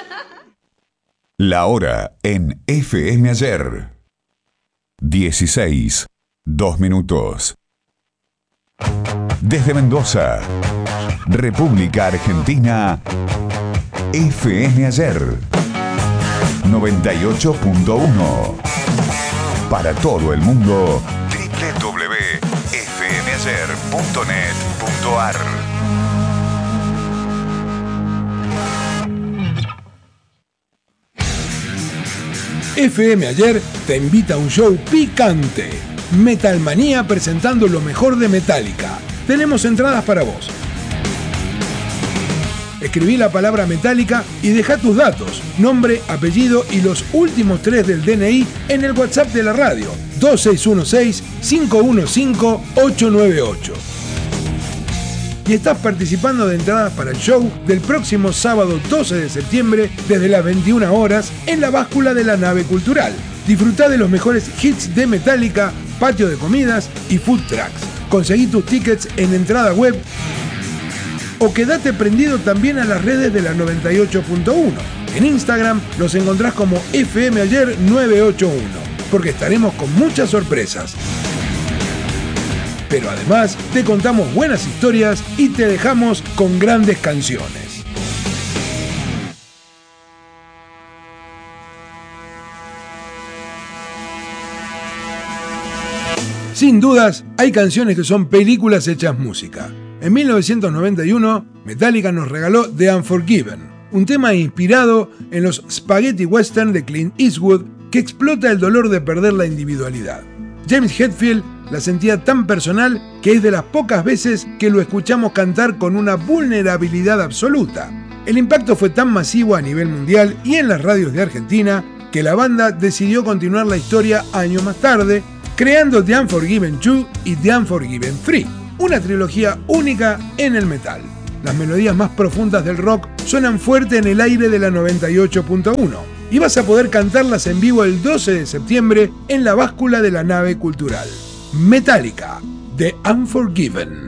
La hora en FM Ayer. 16, 2 minutos. Desde Mendoza, República Argentina, FM Ayer 98.1. Para todo el mundo, www.fmayer.net.ar. FM Ayer te invita a un show picante. Metalmanía presentando lo mejor de Metallica. Tenemos entradas para vos. Escribí la palabra Metallica y deja tus datos, nombre, apellido y los últimos 3 del DNI en el WhatsApp de la radio 2616-515-898. Y estás participando de entradas para el show del próximo sábado 12 de septiembre desde las 21 horas en la báscula de la nave cultural. Disfrutá de los mejores hits de Metallica, patio de comidas y food trucks. Conseguí tus tickets en entrada web o quedate prendido también a las redes de la 98.1. En Instagram los encontrás como FM Ayer 981, porque estaremos con muchas sorpresas. Pero además te contamos buenas historias y te dejamos con grandes canciones. Sin dudas, hay canciones que son películas hechas música. En 1991, Metallica nos regaló The Unforgiven, un tema inspirado en los spaghetti western de Clint Eastwood que explota el dolor de perder la individualidad. James Hetfield la sentía tan personal que es de las pocas veces que lo escuchamos cantar con una vulnerabilidad absoluta. El impacto fue tan masivo a nivel mundial y en las radios de Argentina que la banda decidió continuar la historia años más tarde, creando The Unforgiven 2 y The Unforgiven 3, una trilogía única en el metal. Las melodías más profundas del rock suenan fuerte en el aire de la 98.1 y vas a poder cantarlas en vivo el 12 de septiembre en la báscula de la nave cultural. Metallica, The Unforgiven.